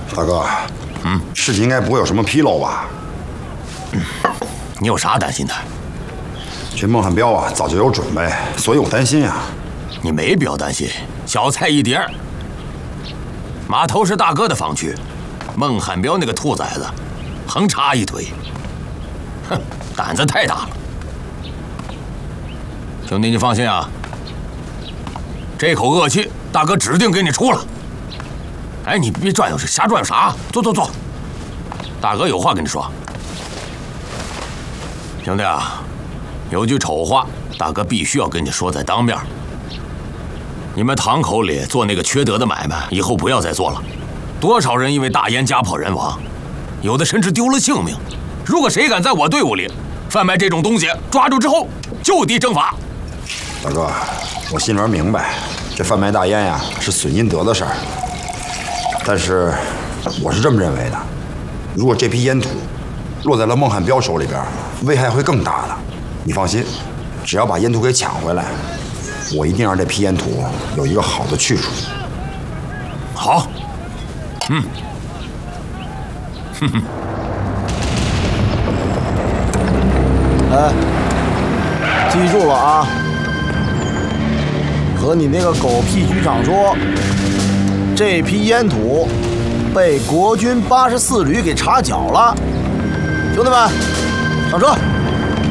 大哥，事情应该不会有什么纰漏吧？ 你有啥担心的？ 这孟汉彪啊，早就有准备，所以我担心啊。 你没必要担心，小菜一碟。码头是大哥的防区，孟汉彪那个兔崽子，横插一腿，哼，胆子太大了。兄弟，你放心啊，这口恶气，大哥指定给你出了。哎，你别转悠，瞎转悠啥？坐，大哥有话跟你说。兄弟啊，有句丑话，大哥必须要跟你说在当面。你们堂口里做那个缺德的买卖，以后不要再做了。多少人因为大烟家破人亡，有的甚至丢了性命。如果谁敢在我队伍里贩卖这种东西，抓住之后就地正法。 大哥，我心里边明白，这贩卖大烟呀是损阴德的事儿。但是我是这么认为的，如果这批烟土落在了孟汉彪手里边，危害会更大的。你放心，只要把烟土给抢回来，我一定让这批烟土有一个好的去处。 好， 哎，记住了啊，和你那个狗屁局长说，这批烟土被国军84旅给查缴了。兄弟们，上车！